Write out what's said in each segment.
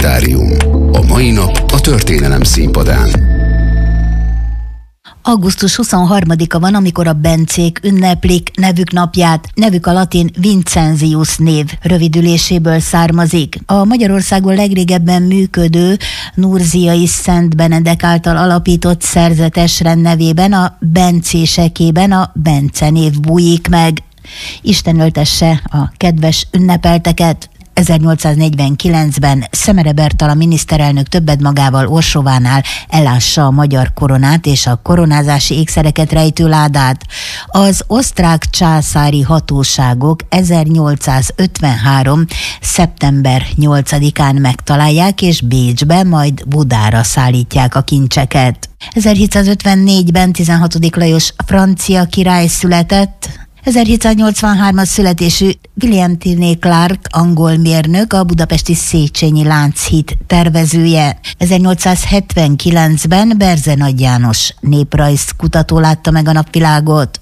kalendárium. A mai nap a történelem színpadán. Augusztus 23-a van, amikor a bencék ünneplik nevük napját. Nevük a latin Vincenzius név rövidüléséből származik. A Magyarországon legrégebben működő nurziai Szent Benedek által alapított szerzetesrend nevében, a bencésekében a Bence név bújik meg. Isten öltesse a kedves ünnepelteket! 1849-ben Szemere Bertalan miniszterelnök többet magával Orsovánál elássa a magyar koronát és a koronázási ékszereket rejtő ládát. Az osztrák császári hatóságok 1853. szeptember 8-án megtalálják, és Bécsbe, majd Budára szállítják a kincseket. 1754-ben 16. Lajos francia király született. 1783-as születésű William Tilney Clark angol mérnök, a budapesti Széchenyi Lánchíd tervezője. 1879-ben Berze Nagy János néprajzkutató látta meg a napvilágot.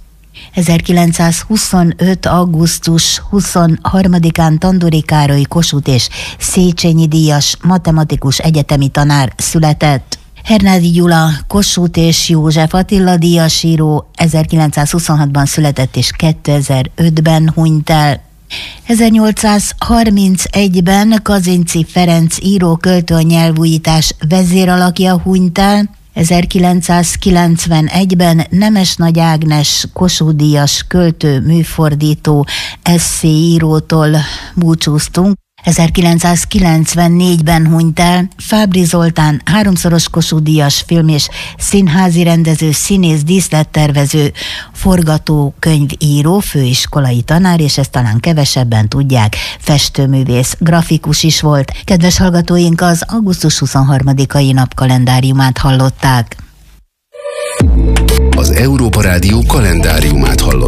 1925. augusztus 23-án Tandori Károly Kossuth és Széchenyi díjas matematikus egyetemi tanár született. Hernádi Gyula, Kossuth és József Attila díjasíró 1926-ban született és 2005-ben hunyt el. 1831-ben Kazinczy Ferenc író, költő, a nyelvújítás vezéralakja hunyt el. 1991-ben Nemes Nagy Ágnes Kossuth díjas költő, műfordító, esszéírótól búcsúztunk. 1994-ben hunyt el Fábry Zoltán, háromszoros Kossuth díjas film- és színházi rendező, színész, díszlettervező, forgatókönyvíró, főiskolai tanár, és ezt talán kevesebben tudják, festőművész, grafikus is volt. Kedves hallgatóink, az augusztus 23-ai napkalendáriumát hallották. Az Európa Rádió kalendáriumát hallották.